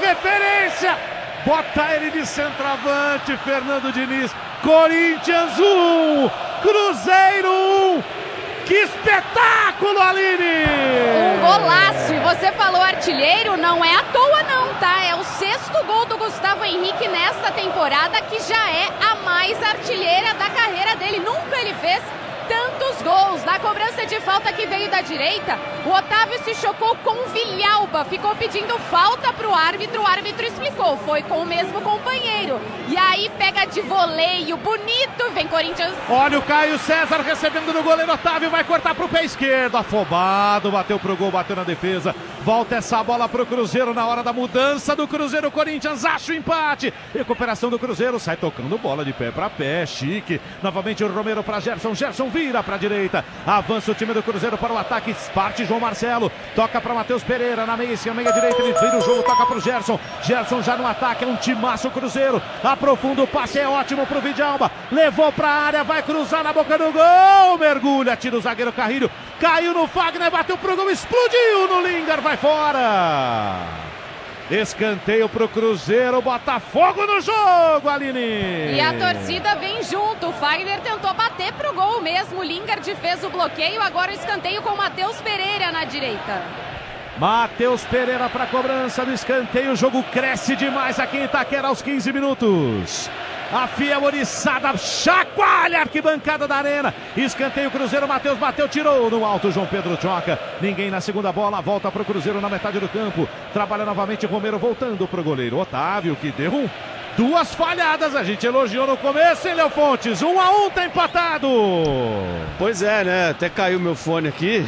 preferência. Bota ele de centroavante, Fernando Diniz. Corinthians 1, Cruzeiro 1. Que espetáculo, Aline! Um golaço. E você falou artilheiro, não é à toa não, tá? É o 6º gol do Gustavo Henrique nesta temporada, que já é a mais artilheira da carreira dele. Nunca ele fez tantos gols. Na cobrança de falta que veio da direita, o Otávio se chocou com o Villalba, ficou pedindo falta pro árbitro, o árbitro explicou, foi com o mesmo companheiro. E aí pega de voleio, bonito, vem Corinthians. Olha o Caio César recebendo no goleiro Otávio, vai cortar pro pé esquerdo, afobado, bateu pro gol, bateu na defesa, volta essa bola pro Cruzeiro na hora da mudança do Cruzeiro. Corinthians acha o empate, recuperação do Cruzeiro, sai tocando bola de pé pra pé, chique, novamente o Romero pra Gerson, Gerson vira pra direita, avança o time do Cruzeiro para o ataque, parte João Marcelo, toca para Matheus Pereira na meia esquerda, meia direita, ele vira o jogo, toca pro Gerson, Gerson já no ataque, é um timaço Cruzeiro, aprofunda o passe, é ótimo pro Villalba, levou pra área, vai cruzar na boca do gol, mergulha, tira o zagueiro Carrilho, caiu no Fagner, bateu pro gol, explodiu no Lingard, vai fora. Escanteio pro Cruzeiro, Botafogo no jogo, Aline! E a torcida vem junto, o Fagner tentou bater pro gol mesmo, o Lingard fez o bloqueio, agora o escanteio com o Matheus Pereira na direita. Matheus Pereira para cobrança do escanteio, o jogo cresce demais aqui em Itaquera aos 15 minutos. A fiel oriçada chacoalha a arquibancada da arena. Escanteio Cruzeiro, Matheus bateu, tirou no alto João Pedro Choca. Ninguém na segunda bola, volta pro Cruzeiro na metade do campo. Trabalha novamente Romero voltando pro goleiro Otávio, que deu duas falhadas. A gente elogiou no começo, hein, Léo Fontes? 1-1, tá empatado. Pois é, né? Até caiu meu fone aqui.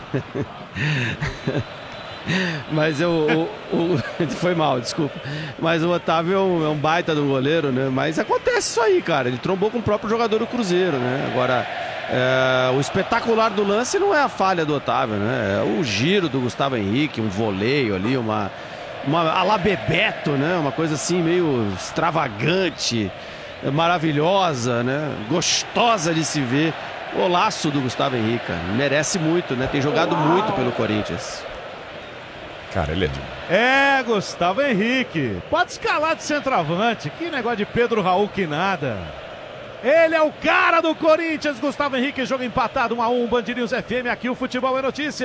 Mas foi mal, desculpa. Mas o Otávio é um baita do goleiro, né? Mas acontece isso aí, cara. Ele trombou com o próprio jogador do Cruzeiro, né? Agora, o espetacular do lance não é a falha do Otávio, né? É o giro do Gustavo Henrique, um voleio ali, uma a la Bebeto, né? Uma coisa assim meio extravagante, maravilhosa, né? Gostosa de se ver. Golaço do Gustavo Henrique, cara. Merece muito, né? Tem jogado muito pelo Corinthians. Cara, ele é de... Gustavo Henrique. Pode escalar de centroavante. Que negócio de Pedro Raul que nada. Ele é o cara do Corinthians. Gustavo Henrique, jogo empatado 1-1. Band News FM, aqui o futebol é notícia.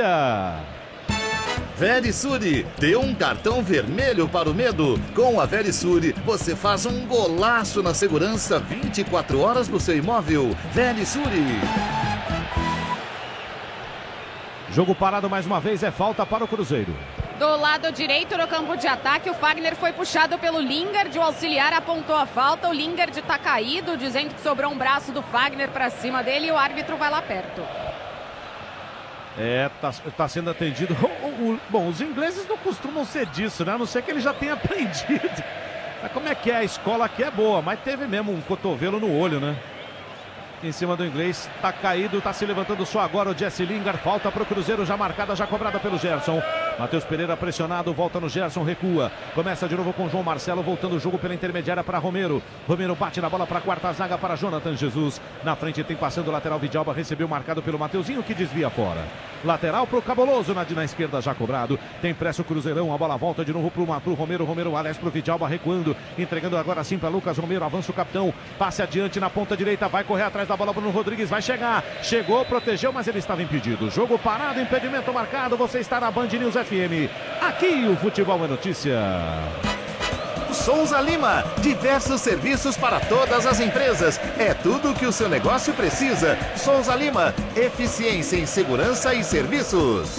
Verisure, dê um cartão vermelho para o medo. Com a Verisure, você faz um golaço na segurança 24 horas do seu imóvel. Verisure. Jogo parado mais uma vez, é falta para o Cruzeiro. Do lado direito no campo de ataque, o Fagner foi puxado pelo Lingard, o auxiliar apontou a falta, o Lingard tá caído, dizendo que sobrou um braço do Fagner para cima dele e o árbitro vai lá perto. Tá sendo atendido. Bom, os ingleses não costumam ser disso, né? A não ser que ele já tenha aprendido. Mas como é que é? A escola aqui é boa, mas teve mesmo um cotovelo no olho, né? Em cima do inglês, tá caído, tá se levantando só agora o Jesse Lingard, falta pro Cruzeiro, já marcada, já cobrada pelo Gerson. Matheus Pereira pressionado, volta no Gerson, recua, começa de novo com João Marcelo, voltando o jogo pela intermediária para Romero. Romero bate na bola para a quarta zaga para Jonathan Jesus. Na frente tem passando o lateral Vidalba, recebeu marcado pelo Mateuzinho, que desvia fora. Lateral pro Caboloso, na esquerda já cobrado. Tem pressa o Cruzeirão, a bola volta de novo pro Romero. Romero, aliás, pro Vidalba, recuando, entregando agora sim para Lucas Romero. Avança o capitão, passe adiante na ponta direita, vai correr atrás da bola. Bruno Rodrigues vai chegar, chegou, protegeu, mas ele estava impedido. Jogo parado, impedimento marcado. Você está na Band News FM. Aqui o futebol é notícia. Souza Lima, diversos serviços para todas as empresas. É tudo o que o seu negócio precisa. Souza Lima, eficiência em segurança e serviços.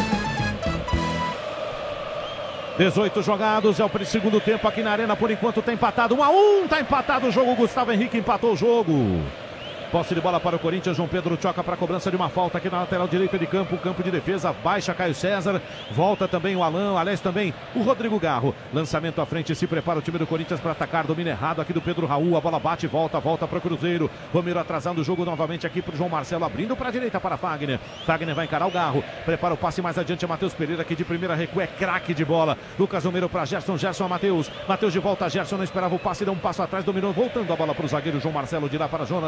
18 jogados, é o segundo tempo aqui na arena, por enquanto tá empatado, 1-1, tá empatado o jogo, Gustavo Henrique empatou o jogo. Posse de bola para o Corinthians, João Pedro Choca para a cobrança de uma falta aqui na lateral direita de campo, campo de defesa, baixa Caio César, volta também o Alan, aliás também o Rodrigo Garro, lançamento à frente, se prepara o time do Corinthians para atacar, domínio errado aqui do Pedro Raul, a bola bate, volta para o Cruzeiro, Romero atrasando o jogo novamente aqui para o João Marcelo, abrindo para a direita para Fagner, Fagner vai encarar o Garro, prepara o passe mais adiante a Matheus Pereira, que de primeira recua é craque de bola, Lucas Romero para Gerson, Gerson a Matheus, Matheus de volta a Gerson, não esperava o passe, deu um passo atrás, dominou, voltando a bola para o zagueiro João Marcelo, de lá para Jonathan,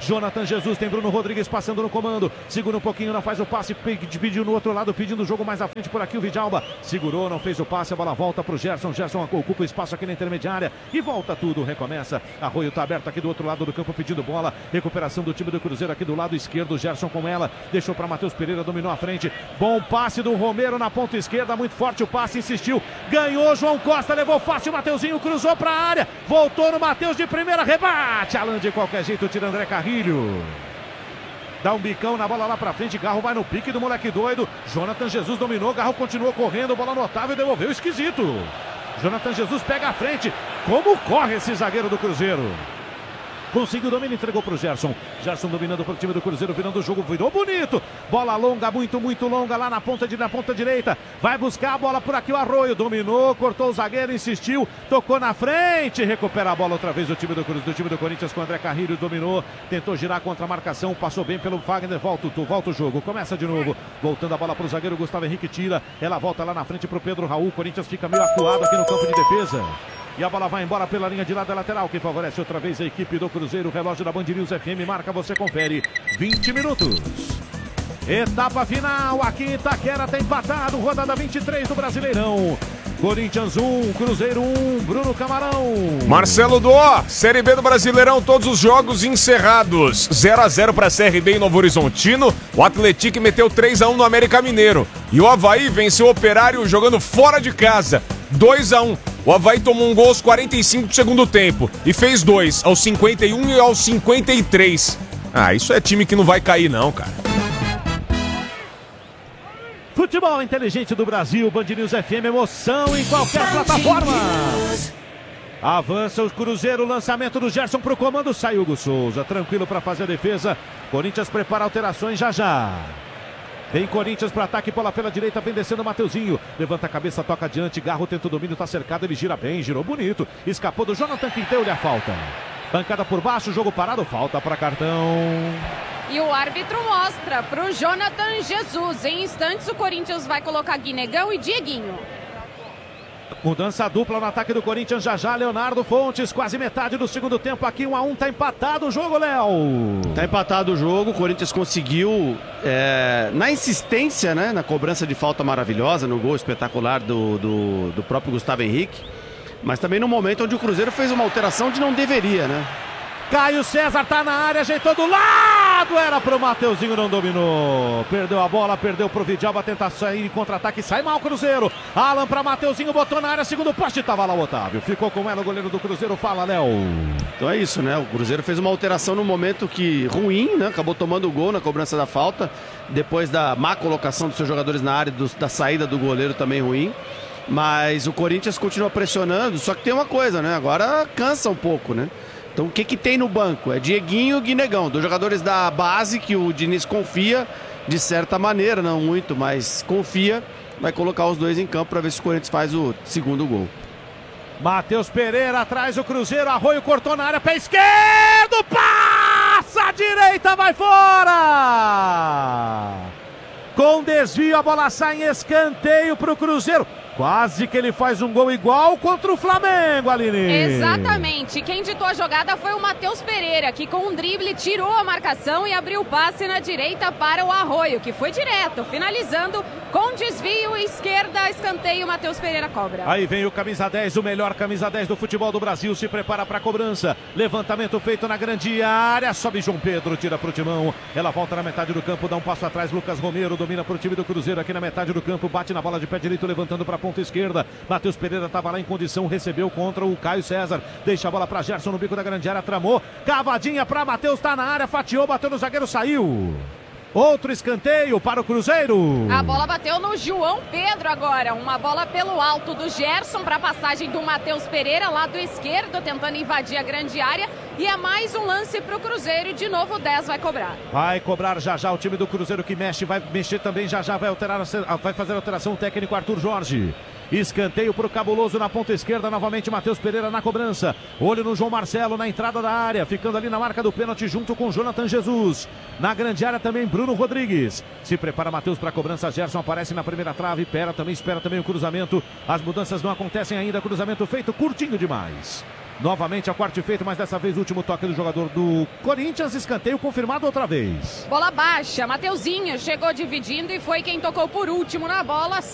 Jonathan Jesus, tem Bruno Rodrigues passando no comando. Segura um pouquinho, não faz o passe. Dividiu no outro lado, pedindo o jogo mais à frente por aqui. O Vidalba segurou, não fez o passe. A bola volta pro Gerson. Gerson ocupa o espaço aqui na intermediária. E volta tudo, recomeça. Arroio tá aberto aqui do outro lado do campo pedindo bola. Recuperação do time do Cruzeiro aqui do lado esquerdo. Gerson com ela. Deixou para Matheus Pereira, dominou a frente. Bom passe do Romero na ponta esquerda. Muito forte o passe, insistiu. Ganhou João Costa, levou fácil. Mateuzinho cruzou para a área. Voltou no Matheus de primeira, rebate. Alan de qualquer jeito, tira André Carrilho. Dá um bicão na bola lá pra frente. Garro vai no pique do moleque doido. Jonathan Jesus dominou. Garro continuou correndo. Bola no Otávio, devolveu esquisito. Jonathan Jesus pega a frente. Como corre esse zagueiro do Cruzeiro? Conseguiu o domínio, entregou para o Gerson. Gerson dominando para o time do Cruzeiro, virando o jogo, virou bonito. Bola longa, muito longa lá na ponta direita. Vai buscar a bola por aqui, o Arroio. Dominou, cortou o zagueiro, insistiu, tocou na frente. Recupera a bola outra vez do time do Cruzeiro, do time do Corinthians com o André Carrilho. Dominou, tentou girar contra a marcação, passou bem pelo Fagner. Volta o jogo, começa de novo. Voltando a bola para o zagueiro, Gustavo Henrique tira. Ela volta lá na frente para o Pedro Raul. O Corinthians fica meio acuado aqui no campo de defesa. E a bola vai embora pela linha de lado da lateral, que favorece outra vez a equipe do Cruzeiro. O relógio da Band News FM marca, você confere. 20 minutos. Etapa final, aqui em Itaquera tá empatado, rodada 23 do Brasileirão. Corinthians 1, Cruzeiro 1, Bruno Camarão. Marcelo Dó, Série B do Brasileirão, todos os jogos encerrados. 0-0 para CRB em Novo Horizontino. O Atlético meteu 3-1 no América Mineiro. E o Avaí venceu o Operário jogando fora de casa. 2-1. O Avaí tomou um gol aos 45 do segundo tempo e fez 2 aos 51 e aos 53. Ah, isso é time que não vai cair não, cara. Futebol inteligente do Brasil, Band News FM, emoção em qualquer plataforma. Avança o Cruzeiro, lançamento do Gerson para o comando, sai Hugo Souza, tranquilo para fazer a defesa. Corinthians prepara alterações já. Vem Corinthians para ataque, bola pela direita, vem descendo o Mateuzinho. Levanta a cabeça, toca adiante, Garro tenta o domínio, tá cercado, ele gira bem, girou bonito. Escapou do Jonathan que deu-lhe a falta. Bancada por baixo, jogo parado, falta para cartão. E o árbitro mostra para o Jonathan Jesus. Em instantes o Corinthians vai colocar Guinegão e Dieguinho. Mudança dupla no ataque do Corinthians, já Leonardo Fontes, quase metade do segundo tempo aqui, 1-1, tá empatado o jogo, Léo. Tá empatado o jogo, o Corinthians conseguiu, na insistência, né, na cobrança de falta maravilhosa, no gol espetacular do próprio Gustavo Henrique, mas também no momento onde o Cruzeiro fez uma alteração onde não deveria, né? Caio César tá na área, ajeitou do lado, era pro Mateuzinho, não dominou. Perdeu a bola, perdeu pro Vidalba, tentar sair em contra-ataque, sai mal o Cruzeiro. Alan pra Mateuzinho, botou na área, segundo poste, tava lá o Otávio. Ficou com ela o goleiro do Cruzeiro, fala, Léo. Então é isso, né? O Cruzeiro fez uma alteração no momento que ruim, né? Acabou tomando o gol na cobrança da falta, depois da má colocação dos seus jogadores na área, da saída do goleiro também ruim. Mas o Corinthians continua pressionando, só que tem uma coisa, né? Agora cansa um pouco, né? Então o que tem no banco? É Dieguinho e Guinegão, dois jogadores da base que o Diniz confia, de certa maneira, não muito, mas confia. Vai colocar os dois em campo para ver se o Corinthians faz o segundo gol. Matheus Pereira atrás do Cruzeiro, Arroio cortou na área, pé esquerdo, passa a direita, vai fora! Com desvio a bola sai em escanteio para o Cruzeiro. Quase que ele faz um gol igual contra o Flamengo, Aline. Exatamente. Quem ditou a jogada foi o Matheus Pereira, que com um drible tirou a marcação e abriu o passe na direita para o Arroio, que foi direto, finalizando com desvio esquerda, escanteio, Matheus Pereira cobra. Aí vem o camisa 10, o melhor camisa 10 do futebol do Brasil, se prepara para a cobrança. Levantamento feito na grande área, sobe João Pedro, tira para o Timão. Ela volta na metade do campo, dá um passo atrás, Lucas Romero domina para o time do Cruzeiro aqui na metade do campo, bate na bola de pé direito, levantando para ponta esquerda. Matheus Pereira estava lá em condição, recebeu contra o Caio César. Deixa a bola para Gerson no bico da grande área, tramou. Cavadinha para Matheus, tá na área, fatiou, bateu no zagueiro, saiu. Outro escanteio para o Cruzeiro. A bola bateu no João Pedro agora. Uma bola pelo alto do Gerson para a passagem do Matheus Pereira, lado esquerdo, tentando invadir a grande área. E é mais um lance para o Cruzeiro. E de novo o 10 vai cobrar. Vai cobrar já o time do Cruzeiro que mexe. Vai mexer também vai vai fazer a alteração o técnico Arthur Jorge. Escanteio para o Cabuloso na ponta esquerda, novamente Matheus Pereira na cobrança. Olho no João Marcelo na entrada da área, ficando ali na marca do pênalti junto com Jonathan Jesus. Na grande área também Bruno Rodrigues. Se prepara Matheus para a cobrança, Gerson aparece na primeira trave, espera também o cruzamento. As mudanças não acontecem ainda, cruzamento feito curtinho demais. Novamente a corte feito, mas dessa vez o último toque do jogador do Corinthians. Escanteio confirmado outra vez. Bola baixa, Mateuzinho chegou dividindo e foi quem tocou por último na bola.